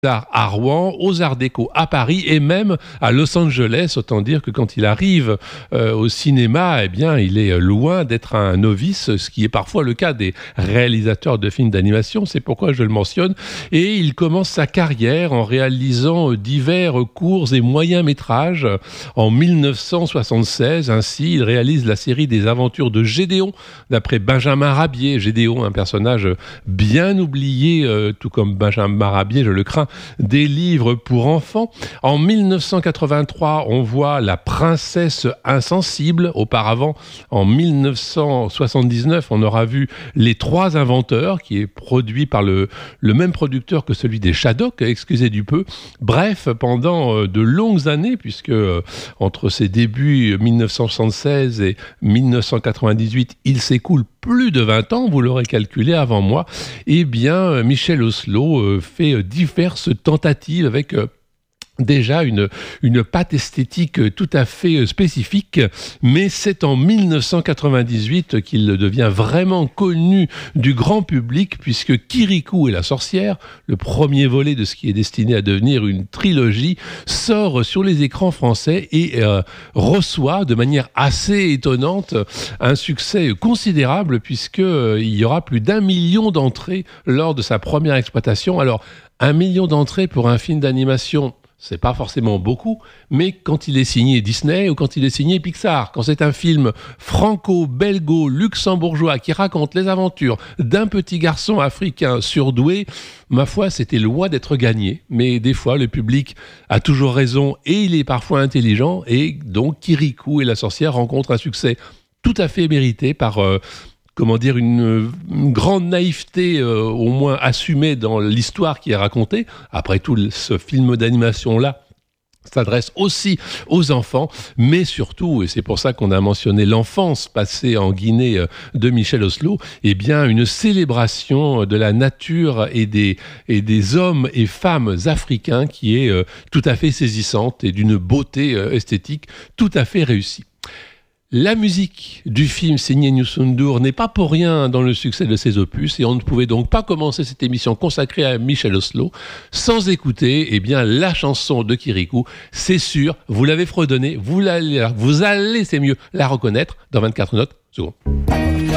Arts à Rouen, aux Arts Déco à Paris et même à Los Angeles. Autant dire que quand il arrive au cinéma, eh bien, il est loin d'être un novice, ce qui est parfois le cas des réalisateurs de films d'animation. C'est pourquoi je le mentionne. Et il commence sa carrière en réalisant divers courts et moyens métrages. En 1976, ainsi, il réalise la série des aventures de Gédéon, d'après Benjamin Rabier. Gédéon, un personnage bien oublié, tout comme Benjamin Rabier, je le crains, des livres pour enfants. En 1983, on voit La Princesse Insensible. Auparavant, en 1979, on aura vu Les Trois Inventeurs, qui est produit par le même producteur que celui des Shadok, excusez du peu. Bref, pendant de longues années, puisque entre ses débuts 1976 et 1998, il s'écoule plus de 20 ans, vous l'aurez calculé avant moi, eh bien, Michel Oslo fait diverses tentatives avec déjà une patte esthétique tout à fait spécifique, mais c'est en 1998 qu'il devient vraiment connu du grand public, puisque Kirikou et la sorcière, le premier volet de ce qui est destiné à devenir une trilogie, sort sur les écrans français et reçoit de manière assez étonnante un succès considérable, puisqu'il y aura plus d'1 million d'entrées lors de sa première exploitation. Alors, 1 million d'entrées pour un film d'animation, c'est pas forcément beaucoup, mais quand il est signé Disney ou quand il est signé Pixar, quand c'est un film franco-belgo-luxembourgeois qui raconte les aventures d'un petit garçon africain surdoué, ma foi, c'était loin d'être gagné. Mais des fois, le public a toujours raison et il est parfois intelligent, et donc Kirikou et la sorcière rencontrent un succès tout à fait mérité par une grande naïveté au moins assumée dans l'histoire qui est racontée. Après tout, ce film d'animation-là s'adresse aussi aux enfants, mais surtout, et c'est pour ça qu'on a mentionné l'enfance passée en Guinée de Michel Oslo, eh bien une célébration de la nature et des hommes et femmes africains qui est tout à fait saisissante et d'une beauté esthétique tout à fait réussie. La musique du film signé Youssou n'est pas pour rien dans le succès de ses opus, et on ne pouvait donc pas commencer cette émission consacrée à Michel Oslo sans écouter la chanson de Kirikou. C'est sûr, vous l'avez fredonnée, vous allez, c'est mieux, la reconnaître dans 24 notes secondes.